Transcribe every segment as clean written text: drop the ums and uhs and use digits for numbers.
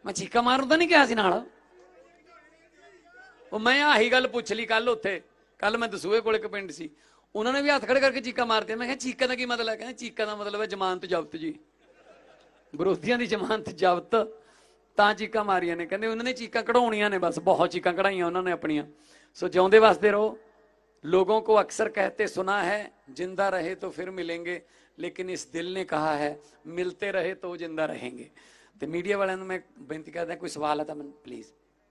मैं चीका मारू तो नहीं कहा सी नाल। मैं आही गल पुछ ली कल उत्थे, कल मैं दसूए कोल एक पिंड सी, उन्होंने भी हाथ खड़े करके चीका मारती। मैं कहा चीका का की मतलब है? कहते चीका का मतलब है जमानत जब्त जी, विरोधियों की जमानत जब्त, तां चीका मारिया ने। कहते उन्होंने चीका कढ़ाउणियां ने, बस बहुत चीका कढ़ाइया उन्होंने अपनिया। सो जिउंदे वसदे रहो। लोगों को अक्सर कहते सुना है, जिंदा रहे तो फिर मिलेंगे, लेकिन इस दिल ने कहा है मिलते रहे तो जिंदा रहेंगे। तो मीडिया वालों मैं बेनती करता, कोई सवाल है तो मैं प्लीज़।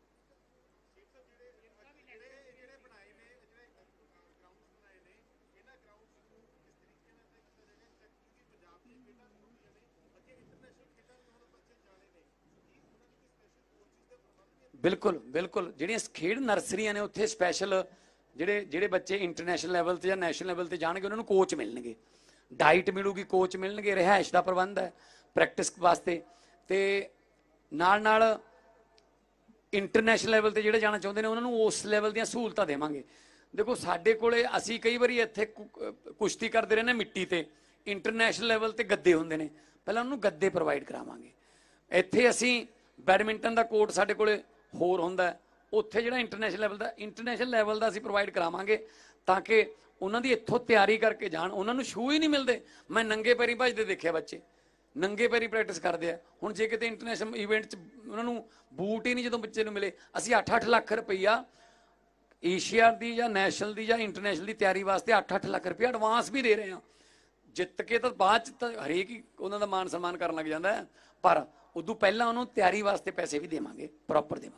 बिल्कुल बिल्कुल, ਜਿਹੜੀਆਂ ਖੇਡ ਨਰਸਰੀਆਂ ਨੇ ਉੱਥੇ ਸਪੈਸ਼ਲ ਜਿਹੜੇ ਬੱਚੇ ਇੰਟਰਨੈਸ਼ਨਲ ਲੈਵਲ ਤੇ ਜਾਂ ਨੈਸ਼ਨਲ ਲੈਵਲ ਤੇ ਜਾਣਗੇ ਉਹਨਾਂ ਨੂੰ ਕੋਚ ਮਿਲਣਗੇ, ਡਾਈਟ ਮਿਲੂਗੀ, ਕੋਚ ਮਿਲਣਗੇ, ਰਿਹਾਇਸ਼ ਦਾ ਪ੍ਰਬੰਧ ਹੈ ਪ੍ਰੈਕਟਿਸ ਵਾਸਤੇ, ਤੇ ਨਾਲ ਨਾਲ ਇੰਟਰਨੈਸ਼ਨਲ ਲੈਵਲ ਤੇ ਜਿਹੜੇ ਜਾਣਾ ਚਾਹੁੰਦੇ ਨੇ ਉਹਨਾਂ ਨੂੰ ਉਸ ਲੈਵਲ ਦੀਆਂ ਸਹੂਲਤਾਂ ਦੇਵਾਂਗੇ। ਦੇਖੋ ਸਾਡੇ ਕੋਲੇ ਅਸੀਂ ਕਈ ਵਾਰੀ ਇੱਥੇ ਕੁਸ਼ਤੀ ਕਰਦੇ ਰਹਿੰਦੇ ਮਿੱਟੀ ਤੇ, ਇੰਟਰਨੈਸ਼ਨਲ ਲੈਵਲ ਤੇ ਗੱਦੇ ਹੁੰਦੇ ਨੇ, ਪਹਿਲਾਂ ਉਹਨੂੰ ਗੱਦੇ ਪ੍ਰੋਵਾਈਡ ਕਰਾਵਾਂਗੇ। ਇੱਥੇ ਅਸੀਂ ਬੈਡਮਿੰਟਨ ਦਾ ਕੋਰਟ ਸਾਡੇ ਕੋਲੇ ਹੋਰ ਹੁੰਦਾ, ਉੱਥੇ ਜਿਹੜਾ ਇੰਟਰਨੈਸ਼ਨਲ ਲੈਵਲ ਦਾ ਅਸੀਂ ਪ੍ਰੋਵਾਈਡ ਕਰਾਵਾਂਗੇ ਤਾਂ ਕਿ ਉਹਨਾਂ ਦੀ ਇੱਥੋਂ ਤਿਆਰੀ ਕਰਕੇ ਜਾਣ। ਉਹਨਾਂ ਨੂੰ ਸ਼ੂ ਹੀ ਨਹੀਂ ਮਿਲਦੇ, ਮੈਂ ਨੰਗੇ ਪੈਰੀ ਭੱਜਦੇ ਦੇਖਿਆ ਬੱਚੇ, ਨੰਗੇ ਪੈਰੀ ਪ੍ਰੈਕਟਿਸ ਕਰਦੇ ਆ। ਹੁਣ ਜੇ ਕਿਤੇ ਇੰਟਰਨੈਸ਼ਨਲ ਇਵੈਂਟ 'ਚ ਉਹਨਾਂ ਨੂੰ ਬੂਟ ਹੀ ਨਹੀਂ ਜਦੋਂ ਬੱਚੇ ਨੂੰ ਮਿਲੇ, ਅਸੀਂ 8-8 ਲੱਖ ਰੁਪਈਆ ਏਸ਼ੀਆ ਦੀ ਜਾਂ ਨੈਸ਼ਨਲ ਦੀ ਜਾਂ ਇੰਟਰਨੈਸ਼ਨਲ ਦੀ ਤਿਆਰੀ ਵਾਸਤੇ 8-8 ਲੱਖ ਰੁਪਈਆ ਐਡਵਾਂਸ ਵੀ ਦੇ ਰਹੇ ਹਾਂ। ਜਿੱਤ ਕੇ ਤਾਂ ਬਾਅਦ 'ਚ ਤਾਂ ਹਰੇਕ ਹੀ ਉਹਨਾਂ ਦਾ ਮਾਨ ਸਨਮਾਨ ਕਰਨ ਲੱਗ ਜਾਂਦਾ ਹੈ, ਪਰ ਉਦੋਂ ਪਹਿਲਾਂ ਉਹਨੂੰ ਤਿਆਰੀ ਵਾਸਤੇ ਪੈਸੇ ਵੀ ਦੇਵਾਂਗੇ, ਪ੍ਰੋਪਰ ਦੇਵਾਂਗੇ।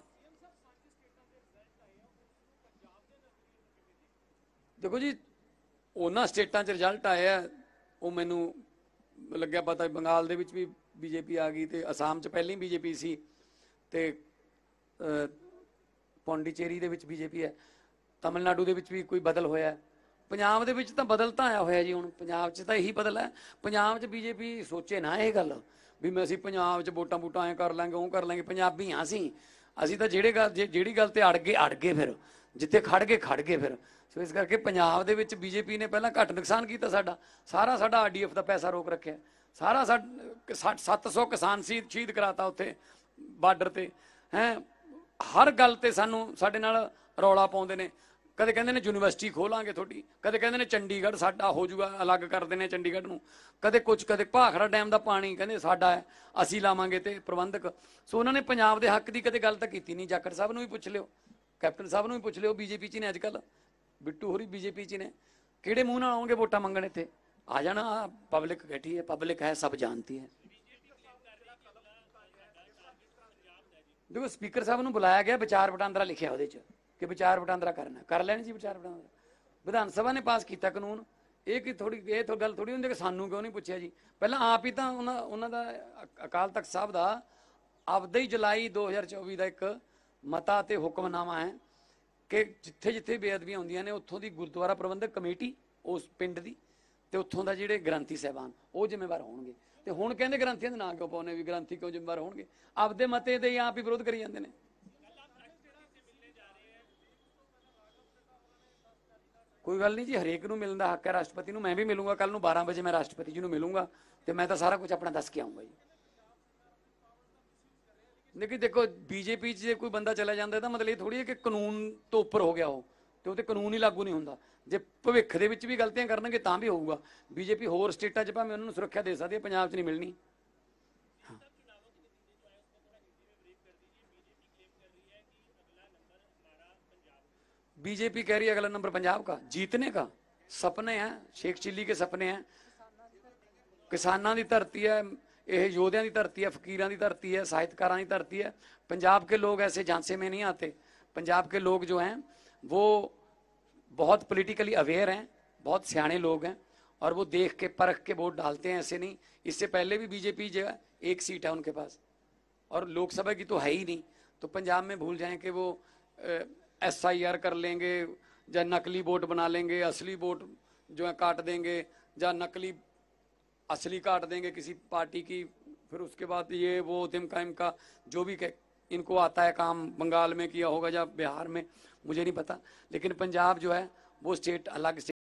देखो जी उन्होंने स्टेटा च रिजल्ट आया, वो मैनू लग्या पता बंगाल दे विच भी बीजेपी आ गई, तो आसाम च पहले ही बीजेपी सी, ते पौंडीचेरी दे विच बीजेपी है, तमिलनाडु दे विच भी कोई बदल होया, पंजाब दे विच तां बदल तां आया होया जी। हुण पंजाब च तां यही बदल है। पंजाब च बीजेपी सोचे ना ये गल भी मैं असीं पंजाब च वोटां वोटां ऐ कर लांगे, वो कर लांगे। पंजाबी हाँ असीं तां जिहड़ी गल ते अड़ गए, फिर जिथे खड़ गए फिर। सो इस करके पंजाब दे विच बीजेपी ने पहला घट नुकसान किया साडा, सारा साडा RDF का पैसा रोक रखे, सारा 700 किसान शहीद कराता उत्थे बार्डर ते हैं। हर गल ते सानू साडे नाल रौला पाउंदे ने, कदे कहंदे ने यूनीवर्सिटी खोलांगे थोड़ी, कदे कहंदे ने चंडीगढ़ साडा हो जूगा, अलग कर देने चंडीगढ़ नूं, कदे कुछ, कदे भाखड़ा डैम का पानी कहंदे साडा है असीं लावांगे ते प्रबंधक। सो उन्होंने पंजाब दे हक की कदे गल तां कीती नहीं। जाखड़ साहब नूं भी पुछ लिओ, कैप्टन साहब नूं भी पुछ लिओ, बीजेपी च ने अजकल बिट्टू होरी बीजेपी च ने, किहड़े मूँह नाल आउणगे वोटां मंगण? इत्थे आ जाना, पब्लिक बैठी है, पब्लिक है, सब जानती है। देखो स्पीकर साहब नूं बुलाया गया, विचार वटांदरा लिखिया उहदे च कि विचार वटांदरा करना, कर लैण जी विचार वटांदरा। विधान सभा ने पास किया कानून, ये कि थोड़ी ये तो गल थोड़ी होंदी कि सानू क्यों नहीं पुछया जी। पहला आप ही तो उन्हां दा अकाल तख्त साहब का आपदा ही जुलाई 2024 का एक मता ते हुक्मनामा है कि जिथे जिथे बेअदबियां होंदियां ने उत्थों की गुरुद्वारा प्रबंधक कमेटी उस पिंड की ते उत्थों का जिहड़े ग्रंथी साहबान वो जिम्मेवार होणगे। ते हुण कहंदे ग्रंथियां दे नाम क्यों पाउने भी ग्रंथी क्यों जिम्मेवार होणगे? आपदे मते दे आप ही विरोध करी जांदे ने। कोई गल नहीं जी, हरेक नूं मिलण दा हक है, राष्ट्रपति नूं मैं भी मिलूंगा कल नूं 12 बजे मैं राष्ट्रपति जी नूं मिलूंगा, तो मैं तो सारा कुछ अपना दस के आऊँगा जी। लेकिन देखो बीजेपी से कोई बंदा चला जाता तो मतलब ये थोड़ी है कि कानून तो उपर हो गया हो, तो कानून ही लागू नहीं होंदा। जे भविख दे विच भी गलतियां करनगे तां भी होऊगा। बीजेपी होर स्टेटां च भावें उन्हां नूं सुरक्षा दे सकदी है, पंजाब च नहीं मिलनी। बीजेपी कह रही है अगला नंबर पंजाब का, जीतने का सपने हैं, शेख चिल्ली के सपने हैं। किसानां दी धरती है, यह योद्धियां दी धरती है, फकीरां दी धरती है, साहित्यकारां दी धरती है। पंजाब के लोग ऐसे झांसे में नहीं आते। पंजाब के लोग जो हैं वो बहुत पॉलिटिकली अवेयर हैं, बहुत सियाणे लोग हैं, और वो देख के परख के वोट डालते हैं, ऐसे नहीं। इससे पहले भी बीजेपी जो है एक सीट है उनके पास, और लोकसभा की तो है ही नहीं। तो पंजाब में भूल जाएं कि वो SIR कर लेंगे, या नकली वोट बना लेंगे, असली वोट जो है काट देंगे, या नकली असली काट देंगे किसी पार्टी की। फिर उसके बाद ये वो तिमका इमका जो भी इनको आता है काम, बंगाल में किया होगा या बिहार में, मुझे नहीं पता। लेकिन पंजाब जो है वो स्टेट अलग